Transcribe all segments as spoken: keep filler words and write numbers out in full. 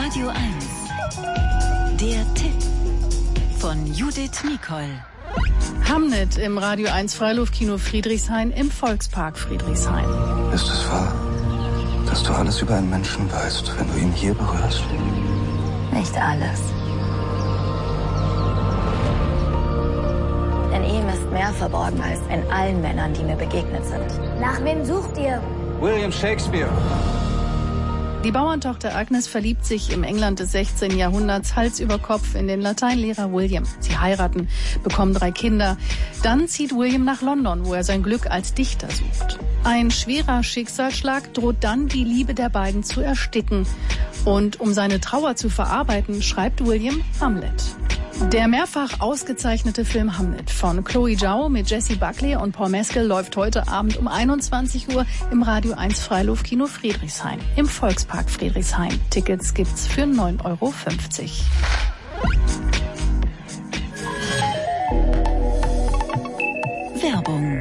Radio eins. Der Tipp von Judith Nicol. Hamnet im Radio eins Freiluftkino Friedrichshain im Volkspark Friedrichshain. Ist es wahr, dass du alles über einen Menschen weißt, wenn du ihn hier berührst? Nicht alles. In ihm ist mehr verborgen als in allen Männern, die mir begegnet sind. Nach wem sucht ihr? William Shakespeare. Die Bauerntochter Agnes verliebt sich im England des sechzehnten Jahrhunderts Hals über Kopf in den Lateinlehrer William. Sie heiraten, bekommen drei Kinder. Dann zieht William nach London, wo er sein Glück als Dichter sucht. Ein schwerer Schicksalsschlag droht dann, die Liebe der beiden zu ersticken. Und um seine Trauer zu verarbeiten, schreibt William Hamlet. Der mehrfach ausgezeichnete Film Hamlet von Chloe Zhao mit Jessie Buckley und Paul Mescal läuft heute Abend um einundzwanzig Uhr im Radio eins Freiluftkino Friedrichshain im Volkspark Friedrichshain. Tickets gibt's für neun Euro fünfzig. Werbung.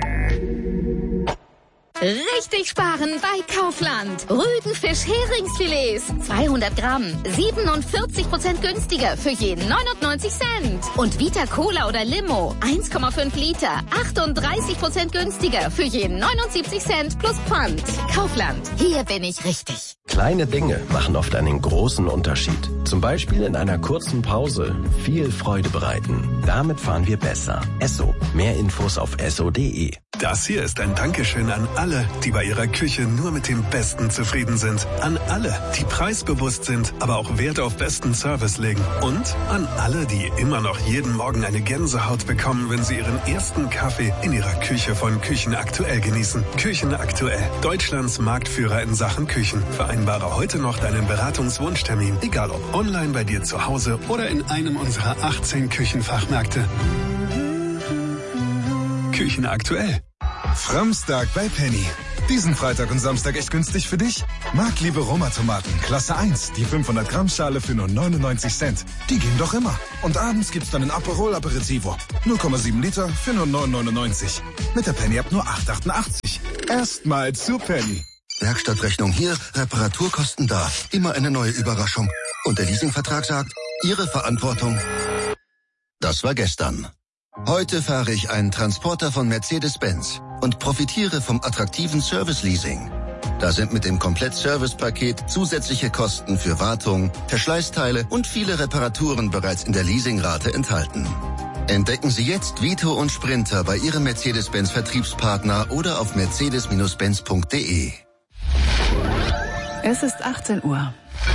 Richtig sparen bei Kaufland. Rüdenfisch-Heringsfilets. zweihundert Gramm. siebenundvierzig Prozent günstiger für jeden neunundneunzig Cent. Und Vita Cola oder Limo. eins Komma fünf Liter. achtunddreißig Prozent günstiger für jeden neunundsiebzig Cent plus Pfand. Kaufland. Hier bin ich richtig. Kleine Dinge machen oft einen großen Unterschied. Zum Beispiel in einer kurzen Pause viel Freude bereiten. Damit fahren wir besser. Esso. Mehr Infos auf esso punkt de. Das hier ist ein Dankeschön an alle, die bei ihrer Küche nur mit dem Besten zufrieden sind. An alle, die preisbewusst sind, aber auch Wert auf besten Service legen. Und an alle, die immer noch jeden Morgen eine Gänsehaut bekommen, wenn sie ihren ersten Kaffee in ihrer Küche von Küchen Aktuell genießen. Küchen Aktuell, Deutschlands Marktführer in Sachen Küchen. Vereinbare heute noch deinen Beratungswunschtermin, egal ob online bei dir zu Hause oder in einem unserer achtzehn Küchenfachmärkte. Küchen Aktuell. Framstag bei Penny. Diesen Freitag und Samstag echt günstig für dich? Marktliebe Roma-Tomaten, Klasse eins, die fünfhundert Gramm Schale für nur neunundneunzig Cent. Die gehen doch immer. Und abends gibt's dann ein Aperol Aperitivo. null Komma sieben Liter für nur neun neunundneunzig. Mit der Penny ab nur acht achtundachtzig. Erstmal zu Penny. Werkstattrechnung hier, Reparaturkosten da. Immer eine neue Überraschung. Und der Leasingvertrag sagt, Ihre Verantwortung. Das war gestern. Heute fahre ich einen Transporter von Mercedes-Benz und profitiere vom attraktiven Service-Leasing. Da sind mit dem Komplett-Service-Paket zusätzliche Kosten für Wartung, Verschleißteile und viele Reparaturen bereits in der Leasingrate enthalten. Entdecken Sie jetzt Vito und Sprinter bei Ihrem Mercedes-Benz-Vertriebspartner oder auf mercedes benz punkt de. Es ist achtzehn Uhr.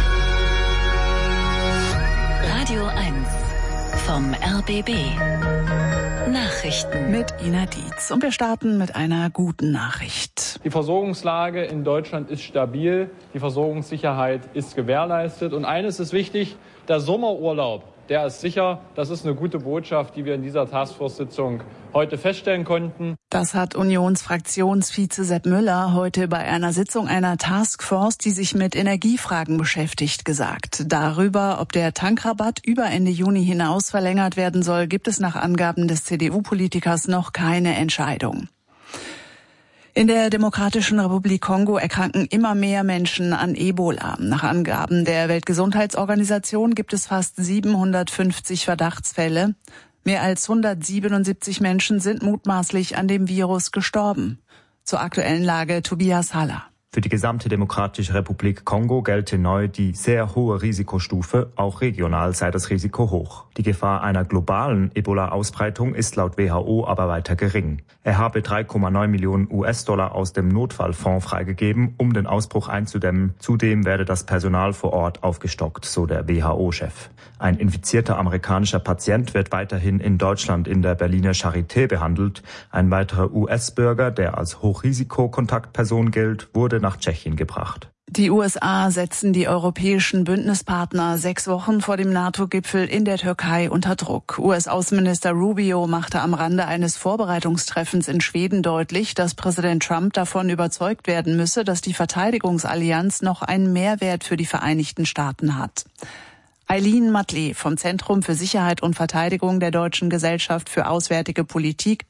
Radio eins vom R B B. Nachrichten mit Ina Dietz. Und wir starten mit einer guten Nachricht. Die Versorgungslage in Deutschland ist stabil, die Versorgungssicherheit ist gewährleistet. Und eines ist wichtig, der Sommerurlaub, der ist sicher. Das ist eine gute Botschaft, die wir in dieser Taskforce-Sitzung heute feststellen konnten. Das hat Unionsfraktionsvize Sepp Müller heute bei einer Sitzung einer Taskforce, die sich mit Energiefragen beschäftigt, gesagt. Darüber, ob der Tankrabatt über Ende Juni hinaus verlängert werden soll, gibt es nach Angaben des C D U-Politikers noch keine Entscheidung. In der Demokratischen Republik Kongo erkranken immer mehr Menschen an Ebola. Nach Angaben der Weltgesundheitsorganisation gibt es fast siebenhundertfünfzig Verdachtsfälle. Mehr als hundertsiebenundsiebzig Menschen sind mutmaßlich an dem Virus gestorben. Zur aktuellen Lage Tobias Haller. Für die gesamte Demokratische Republik Kongo gelte neu die sehr hohe Risikostufe, auch regional sei das Risiko hoch. Die Gefahr einer globalen Ebola-Ausbreitung ist laut W H O aber weiter gering. Er habe drei Komma neun Millionen U S-Dollar aus dem Notfallfonds freigegeben, um den Ausbruch einzudämmen. Zudem werde das Personal vor Ort aufgestockt, so der W H O-Chef. Ein infizierter amerikanischer Patient wird weiterhin in Deutschland in der Berliner Charité behandelt. Ein weiterer U S-Bürger, der als Hochrisikokontaktperson gilt, wurde nach Tschechien gebracht. Die U S A setzen die europäischen Bündnispartner sechs Wochen vor dem NATO-Gipfel in der Türkei unter Druck. U S-Außenminister Rubio machte am Rande eines Vorbereitungstreffens in Schweden deutlich, dass Präsident Trump davon überzeugt werden müsse, dass die Verteidigungsallianz noch einen Mehrwert für die Vereinigten Staaten hat. Eileen Matley vom Zentrum für Sicherheit und Verteidigung der Deutschen Gesellschaft für Auswärtige Politik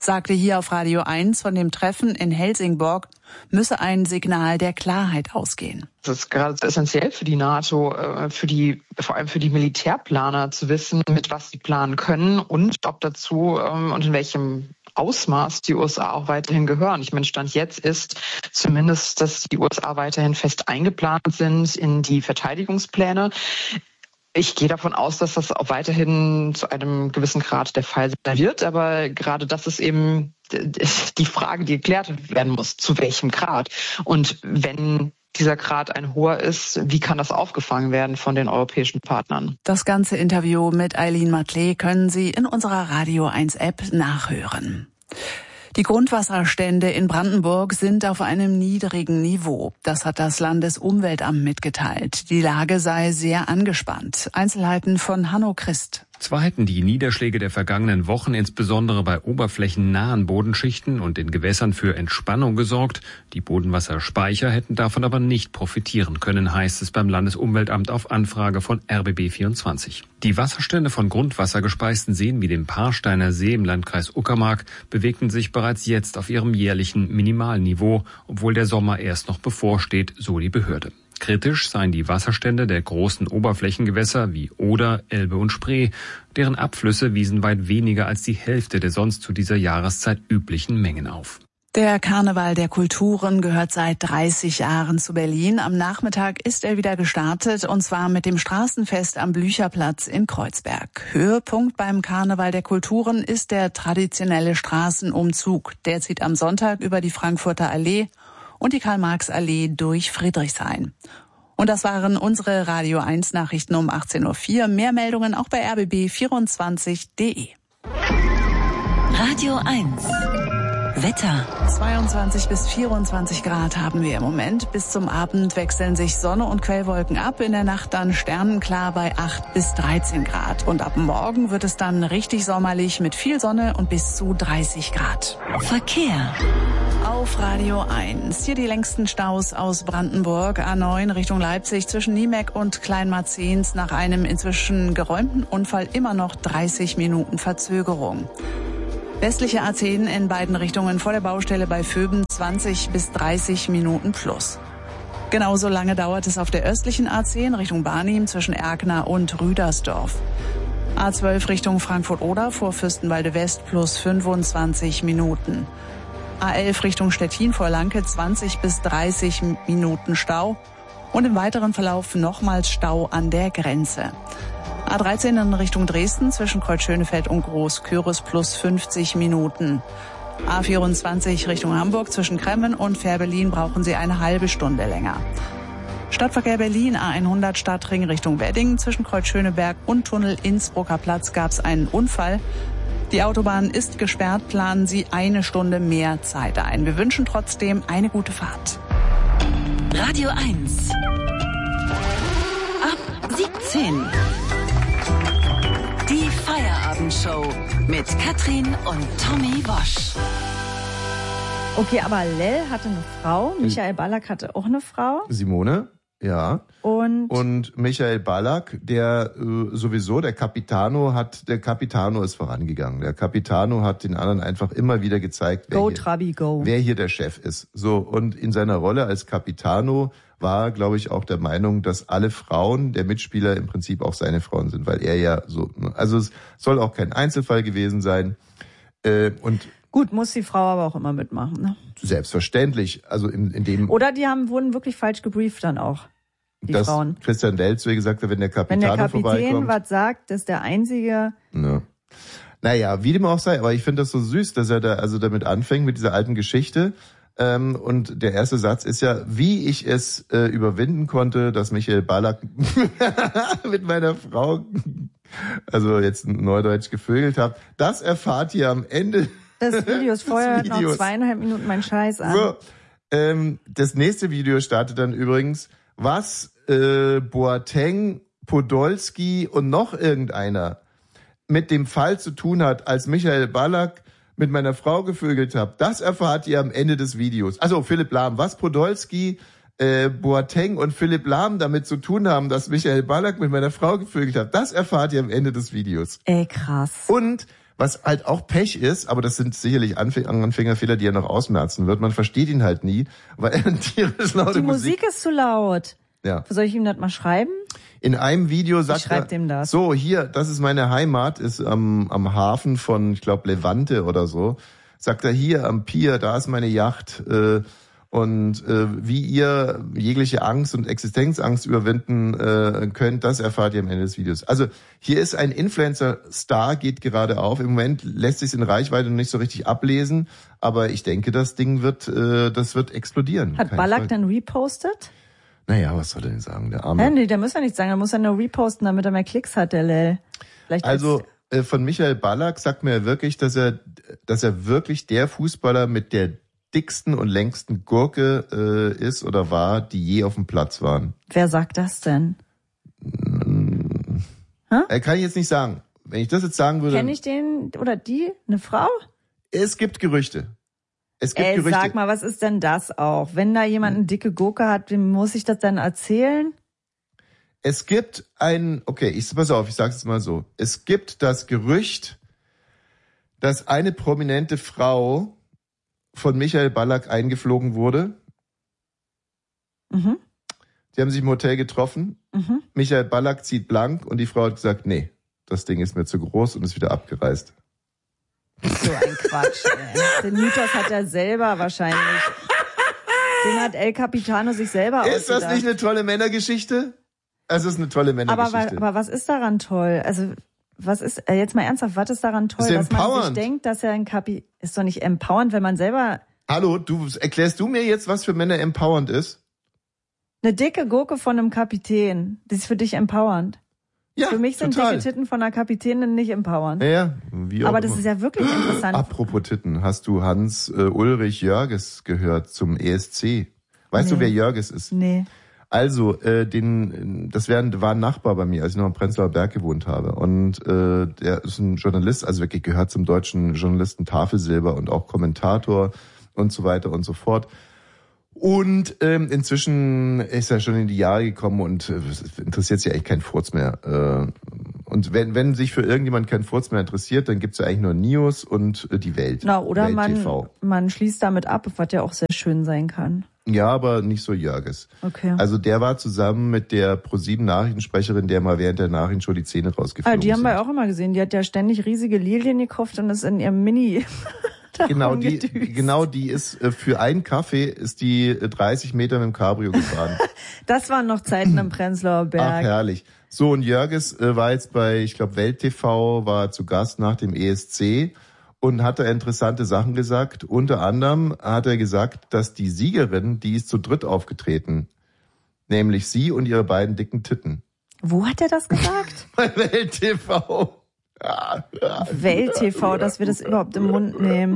sagte hier auf Radio eins, von dem Treffen in Helsingborg müsse ein Signal der Klarheit ausgehen. Es ist gerade essentiell für die NATO, für die, vor allem für die Militärplaner zu wissen, mit was sie planen können und ob dazu und in welchem Ausmaß die U S A auch weiterhin gehören. Ich meine, Stand jetzt ist zumindest, dass die U S A weiterhin fest eingeplant sind in die Verteidigungspläne. Ich gehe davon aus, dass das auch weiterhin zu einem gewissen Grad der Fall sein wird. Aber gerade das ist eben die Frage, die geklärt werden muss. Zu welchem Grad? Und wenn dieser Grad ein hoher ist, wie kann das aufgefangen werden von den europäischen Partnern? Das ganze Interview mit Eileen Matley können Sie in unserer Radio eins App nachhören. Die Grundwasserstände in Brandenburg sind auf einem niedrigen Niveau. Das hat das Landesumweltamt mitgeteilt. Die Lage sei sehr angespannt. Einzelheiten von Hanno Christ. Zwar hätten die Niederschläge der vergangenen Wochen insbesondere bei oberflächennahen Bodenschichten und in Gewässern für Entspannung gesorgt. Die Bodenwasserspeicher hätten davon aber nicht profitieren können, heißt es beim Landesumweltamt auf Anfrage von R B B vierundzwanzig. Die Wasserstände von grundwassergespeisten Seen wie dem Paarsteiner See im Landkreis Uckermark bewegten sich bereits jetzt auf ihrem jährlichen Minimalniveau, obwohl der Sommer erst noch bevorsteht, so die Behörde. Kritisch seien die Wasserstände der großen Oberflächengewässer wie Oder, Elbe und Spree. Deren Abflüsse wiesen weit weniger als die Hälfte der sonst zu dieser Jahreszeit üblichen Mengen auf. Der Karneval der Kulturen gehört seit dreißig Jahren zu Berlin. Am Nachmittag ist er wieder gestartet, und zwar mit dem Straßenfest am Blücherplatz in Kreuzberg. Höhepunkt beim Karneval der Kulturen ist der traditionelle Straßenumzug. Der zieht am Sonntag über die Frankfurter Allee und die Karl-Marx-Allee durch Friedrichshain. Und das waren unsere Radio eins Nachrichten um achtzehn Uhr vier. Mehr Meldungen auch bei R B B vierundzwanzig punkt de. Radio eins. Wetter. zweiundzwanzig bis vierundzwanzig Grad haben wir im Moment. Bis zum Abend wechseln sich Sonne und Quellwolken ab. In der Nacht dann sternenklar bei acht bis dreizehn Grad. Und ab morgen wird es dann richtig sommerlich mit viel Sonne und bis zu dreißig Grad. Verkehr. Auf Radio eins. Hier die längsten Staus aus Brandenburg. A neun Richtung Leipzig zwischen Niemeck und Kleinmarzens nach einem inzwischen geräumten Unfall immer noch dreißig Minuten Verzögerung. Westliche A zehn in beiden Richtungen vor der Baustelle bei Vöben zwanzig bis dreißig Minuten plus. Genauso lange dauert es auf der östlichen A zehn Richtung Barnim zwischen Erkner und Rüdersdorf. A zwölf Richtung Frankfurt-Oder vor Fürstenwalde West plus fünfundzwanzig Minuten. A elf Richtung Stettin vor Lanke zwanzig bis dreißig Minuten Stau. Und im weiteren Verlauf nochmals Stau an der Grenze. A dreizehn in Richtung Dresden zwischen Kreuzschönefeld und Groß-Küris plus fünfzig Minuten. A vierundzwanzig Richtung Hamburg zwischen Kremmen und Fährberlin brauchen Sie eine halbe Stunde länger. Stadtverkehr Berlin A hundert Stadtring Richtung Wedding zwischen Kreuzschöneberg und Tunnel Innsbrucker Platz gab es einen Unfall. Die Autobahn ist gesperrt, planen Sie eine Stunde mehr Zeit ein. Wir wünschen trotzdem eine gute Fahrt. Radio eins. Ab siebzehn. Die Feierabendshow mit Katrin und Tommy Wosch. Okay, aber Lell hatte eine Frau, Michael Ballack hatte auch eine Frau. Simone, ja. Und, und Michael Ballack, der äh, sowieso, der Capitano hat, der Capitano ist vorangegangen. Der Capitano hat den anderen einfach immer wieder gezeigt, wer, go, hier, Trabi, go. wer hier der Chef ist. So, und in seiner Rolle als Capitano war, glaube ich, auch der Meinung, dass alle Frauen der Mitspieler im Prinzip auch seine Frauen sind, weil er ja so, also es soll auch kein Einzelfall gewesen sein. Äh, und gut, muss die Frau aber auch immer mitmachen, ne? Selbstverständlich, also in, in dem. Oder die haben wurden wirklich falsch gebrieft dann auch, die dass Frauen. Christian Delz gesagt hat, wenn der Capitano wenn der Kapitän vorbeikommt, was sagt, ist der einzige. Ne. Naja, wie dem auch sei, aber ich finde das so süß, dass er da also damit anfängt mit dieser alten Geschichte. Ähm, und der erste Satz ist ja, wie ich es äh, überwinden konnte, dass Michael Ballack mit meiner Frau, also jetzt in Neudeutsch, gevögelt hat. Das erfahrt ihr am Ende des Videos. Vorher hört noch zweieinhalb Minuten mein Scheiß an. So, ähm, das nächste Video startet dann übrigens, was äh, Boateng, Podolski und noch irgendeiner mit dem Fall zu tun hat, als Michael Ballack mit meiner Frau gevögelt habe. Das erfahrt ihr am Ende des Videos. Also Philipp Lahm, was Podolski, äh, Boateng und Philipp Lahm damit zu tun haben, dass Michael Ballack mit meiner Frau gevögelt hat, das erfahrt ihr am Ende des Videos. Ey, krass. Und Was halt auch Pech ist, aber das sind sicherlich Anfäng- Anfängerfehler, die er noch ausmerzen wird. Man versteht ihn halt nie, weil er tierisch laute Die Musik, Musik ist zu laut. Ja. Soll ich ihm das mal schreiben? In einem Video sagt ich schreib dem das. er, so hier, das ist meine Heimat, ist am, am Hafen von, ich glaube, Levante oder so. Sagt er, hier am Pier, da ist meine Yacht. Äh, und äh, wie ihr jegliche Angst und Existenzangst überwinden äh, könnt, das erfahrt ihr am Ende des Videos. Also hier ist ein Influencer-Star, geht gerade auf. Im Moment lässt sich in Reichweite noch nicht so richtig ablesen, aber ich denke, das Ding wird, äh, das wird explodieren. Hat Ballack dann repostet? Naja, was soll er denn sagen, der Arme? Ja, nee, der muss ja nichts sagen, der muss ja nur reposten, damit er mehr Klicks hat, der Lel. Vielleicht also äh, von Michael Ballack sagt mir ja wirklich, dass er, dass er wirklich der Fußballer mit der dicksten und längsten Gurke äh, ist oder war, die je auf dem Platz waren. Wer sagt das denn? Hm. Äh, kann ich jetzt nicht sagen. Wenn ich das jetzt sagen würde... Kenne ich den oder die? Eine Frau? Es gibt Gerüchte. Es gibt Ey, Gerüchte. Sag mal, was ist denn das auch? Wenn da jemand eine dicke Gurke hat, wem muss ich das dann erzählen? Es gibt ein... Okay, ich pass auf, ich sag's jetzt mal so. Es gibt das Gerücht, dass eine prominente Frau von Michael Ballack eingeflogen wurde. Mhm. Die haben sich im Hotel getroffen. Mhm. Michael Ballack zieht blank und die Frau hat gesagt, nee, das Ding ist mir zu groß und ist wieder abgereist. So ein Quatsch. Ey. Den Mythos hat er selber wahrscheinlich. Den hat El Capitano sich selber Ist ausgedacht. Das nicht eine tolle Männergeschichte? Es ist eine tolle Männergeschichte. Aber, aber was ist daran toll? Also was ist, jetzt mal ernsthaft, was ist daran toll, ist dass empowernd. man sich denkt, dass er ein Kapi... Ist doch nicht empowernd, wenn man selber... Hallo, du erklärst du mir jetzt, was für Männer empowernd ist? Eine dicke Gurke von einem Kapitän, das ist für dich empowernd. Ja, für mich sind total. dicke Titten von einer Kapitänin nicht empowernd. Ja, ja, wie auch Aber das immer. ist ja wirklich interessant. Apropos Titten, hast du Hans äh, Ulrich Jörges gehört zum E S C? Weißt Nee. du, wer Jörges ist? Nee. Also, äh, den, das wären, war ein Nachbar bei mir, als ich noch am Prenzlauer Berg gewohnt habe. Und äh, der ist ein Journalist, also wirklich gehört zum deutschen Journalisten Tafelsilber und auch Kommentator und so weiter und so fort. Und ähm, inzwischen ist er schon in die Jahre gekommen und äh, interessiert sich eigentlich kein Furz mehr. Äh, und wenn wenn sich für irgendjemand kein Furz mehr interessiert, dann gibt's ja eigentlich nur News und äh, die Welt. Na, oder Welt man, T V. man schließt damit ab, was ja auch sehr schön sein kann. Ja, aber nicht so Jörges. Okay. Also der war zusammen mit der ProSieben Nachrichtensprecherin, der mal während der Nachrichtenshow die Zähne rausgeflogen Ah, die haben sind. wir auch immer gesehen. Die hat ja ständig riesige Lilien gekauft und ist in ihrem Mini Genau die, genau die ist, äh, für einen Kaffee ist die äh, dreißig Meter mit dem Cabrio gefahren. Das waren noch Zeiten im Prenzlauer Berg. Ach, herrlich. So, und Jörges äh, war jetzt bei, ich glaube, Welt T V, war zu Gast nach dem E S C und hat da interessante Sachen gesagt. Unter anderem hat er gesagt, dass die Siegerin, die ist zu dritt aufgetreten. Nämlich sie und ihre beiden dicken Titten. Wo hat er das gesagt? Bei Welt T V. Welt T V, dass wir das überhaupt im Mund nehmen.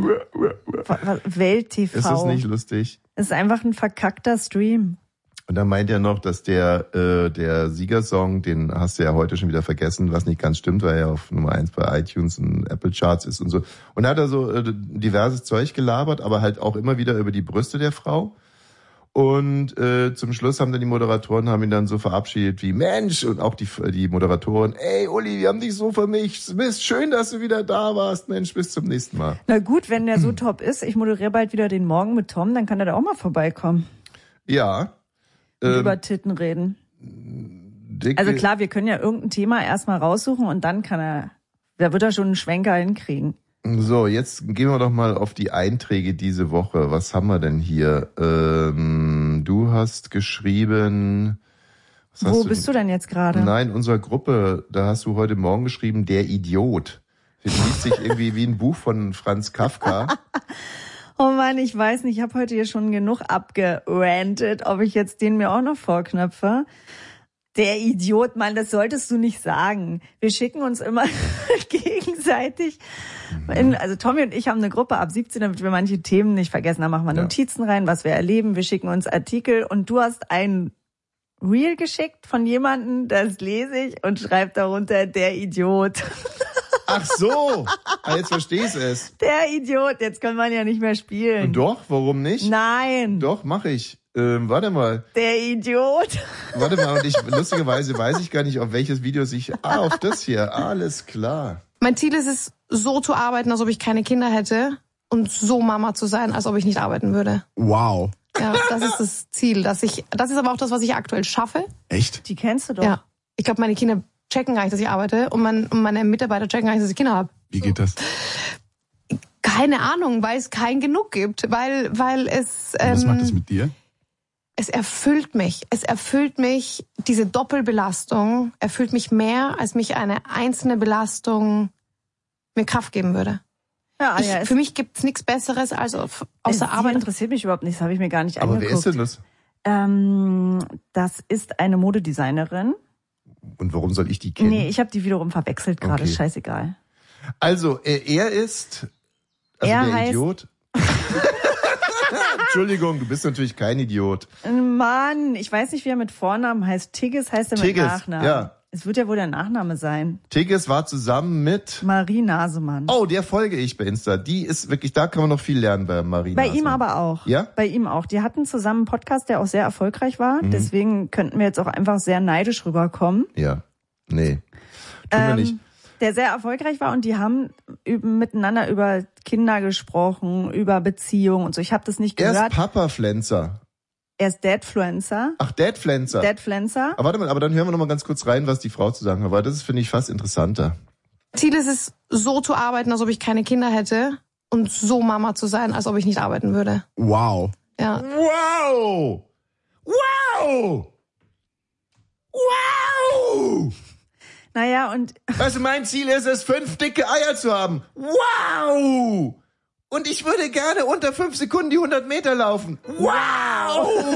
Welt T V. Ist das nicht lustig? Ist einfach ein verkackter Stream. Und dann meint er noch, dass der äh, der Siegersong, den hast du ja heute schon wieder vergessen, was nicht ganz stimmt, weil er auf Nummer eins bei iTunes und Apple Charts ist und so. Und da hat er so äh, diverses Zeug gelabert, aber halt auch immer wieder über die Brüste der Frau. Und äh, zum Schluss haben dann die Moderatoren haben ihn dann so verabschiedet wie Mensch und auch die die Moderatoren, ey Uli, wir haben dich so vermisst. Mist, schön, dass du wieder da warst. Mensch, bis zum nächsten Mal. Na gut, wenn der so top ist, ich moderiere bald wieder den Morgen mit Tom, dann kann er da auch mal vorbeikommen. Ja. Und Ähm, über Titten reden. dicke, Also klar, wir können ja irgendein Thema erstmal raussuchen und dann kann er, da wird er schon einen Schwenker hinkriegen. So, jetzt gehen wir doch mal auf die Einträge diese Woche. Was haben wir denn hier? Ähm, du hast geschrieben... Was Wo hast bist du denn jetzt gerade? Nein, unserer Gruppe, da hast du heute Morgen geschrieben, der Idiot. Das liest sich irgendwie wie ein Buch von Franz Kafka. Oh Mann, ich weiß nicht, ich habe heute hier schon genug abgerantet, ob ich jetzt den mir auch noch vorknöpfe. Der Idiot, Mann, das solltest du nicht sagen. Wir schicken uns immer gegenseitig. In, also Tommy und ich haben eine Gruppe ab siebzehn, damit wir manche Themen nicht vergessen. Da machen wir Notizen rein, was wir erleben. Wir schicken uns Artikel und du hast ein Reel geschickt von jemandem, das lese ich und schreibt darunter, der Idiot. Ach so, ah, jetzt verstehst es. Der Idiot, jetzt kann man ja nicht mehr spielen. Doch, warum nicht? Nein. Doch, mache ich. Ähm, warte mal. Der Idiot. Warte mal, und ich, lustigerweise weiß ich gar nicht, auf welches Video sich... Ah, auf das hier. Alles klar. Mein Ziel ist es, so zu arbeiten, als ob ich keine Kinder hätte und so Mama zu sein, als ob ich nicht arbeiten würde. Wow. Ja, das ist das Ziel, dass ich, das ist aber auch das, was ich aktuell schaffe. Echt? Die kennst du doch. Ja. Ich glaube, meine Kinder checken gar nicht, dass ich arbeite und, mein, und meine Mitarbeiter checken gar nicht, dass ich Kinder habe. Wie geht das? Keine Ahnung, weil es kein Genug gibt, weil, weil es... Ähm, Was macht das mit dir? Es erfüllt mich. Es erfüllt mich, diese Doppelbelastung erfüllt mich mehr, als mich eine einzelne Belastung mir Kraft geben würde. Ja, ich, ja, für mich gibt's nichts Besseres als auf, außer Arbeit. Das interessiert mich überhaupt nicht, das habe ich mir gar nicht Aber angeguckt. wer ist denn das? Ähm, das ist eine Modedesignerin. Und warum soll ich die kennen? Nee, ich habe die wiederum verwechselt gerade, Okay. scheißegal. Also, er, er ist... Also Er der heißt- Idiot... Entschuldigung, du bist natürlich kein Idiot. Mann, ich weiß nicht, wie er mit Vornamen heißt. Tigges heißt er mit Tigges, Nachnamen. ja. Es wird ja wohl der Nachname sein. Tigges war zusammen mit... Marie Nasemann. Oh, der folge ich bei Insta. Die ist wirklich, da kann man noch viel lernen bei Marie Bei Nasemann. ihm aber auch. Ja? Bei ihm auch. Die hatten zusammen einen Podcast, der auch sehr erfolgreich war. Mhm. Deswegen könnten wir jetzt auch einfach sehr neidisch rüberkommen. Ja. Nee. Tun wir Ähm, nicht. Der sehr erfolgreich war und die haben üb- miteinander über Kinder gesprochen, über Beziehungen und so. Ich habe das nicht Er gehört. ist Papa-Pflänzer. Er ist Dadfluencer. Ach, Dadpflänzer. Dadpflänzer. Aber warte mal, aber dann hören wir noch mal ganz kurz rein, was die Frau zu sagen hat, weil das ist, finde ich, fast interessanter. Ziel ist es, so zu arbeiten, als ob ich keine Kinder hätte und so Mama zu sein, als ob ich nicht arbeiten würde. Wow. Ja. Wow! Wow! Wow! Naja, und... Also mein Ziel ist es, fünf dicke Eier zu haben. Wow! Und ich würde gerne unter fünf Sekunden die hundert Meter laufen. Wow!